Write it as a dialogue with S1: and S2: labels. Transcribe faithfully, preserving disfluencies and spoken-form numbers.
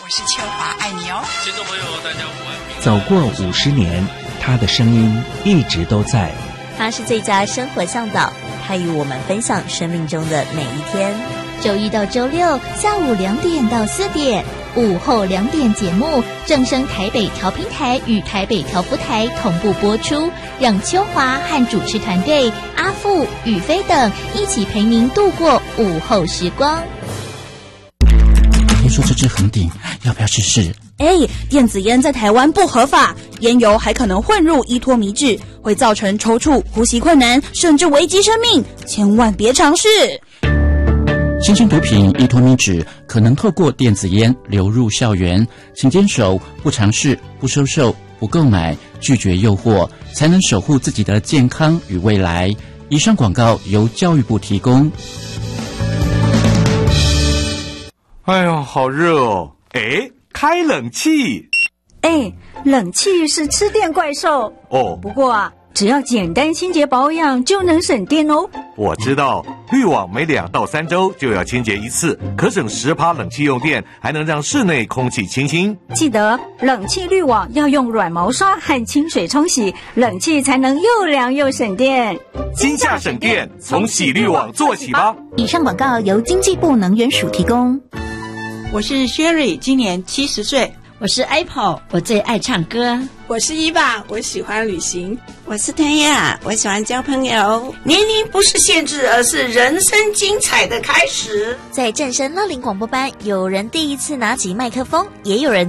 S1: 我是秋华，爱你哦。
S2: 听众朋友大家午安。
S3: 走过五十年，他的声音一直都在。
S4: 他是最佳生活向导，他与我们分享生命中的每一天。
S5: 周一到周六下午两点到四点，午后两点节目正声台北调频台与台北调福台同步播出，让秋华和主持团队阿富、宇飞等一起陪您度过午后时光。
S6: 听说这支红顶要不要试试？
S7: 哎，电子烟在台湾不合法，烟油还可能混入依托米脂，会造成抽搐、呼吸困难，甚至危及生命，千万别尝试。
S6: 新兴毒品依托米脂可能透过电子烟流入校园，请坚守不尝试、不收受、不购买，拒绝诱惑，才能守护自己的健康与未来。以上广告由教育部提供。
S8: 哎呦，好热哦！哎，开冷气。
S9: 哎，冷气是吃电怪兽
S8: 哦。
S9: 不过啊，只要简单清洁保养就能省电哦。
S8: 我知道，滤网每两到三周就要清洁一次，可省十趴冷气用电，还能让室内空气清新。
S9: 记得冷气滤网要用软毛刷和清水冲洗，冷气才能又凉又省电。
S8: 今夏省电，从洗滤网做起吧。
S5: 以上广告由经济部能源署提供。
S10: 我是 Sherry， 今年七十岁。
S11: 我是 Apple， 我最爱唱歌。
S12: 我是伊爸，我喜欢旅行。
S13: 我是天亚，我喜欢交朋友。
S14: 年龄不是限制，而是人生精彩的开始。
S4: 在正声乐龄广播班，有人第一次拿起麦克风，也有人